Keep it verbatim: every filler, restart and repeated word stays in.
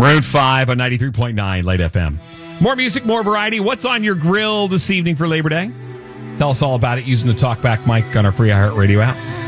Road five on ninety-three point nine Light F M. More music, more variety. What's on your grill this evening for Labor Day? Tell us all about it using the TalkBack mic on our free iHeartRadio app.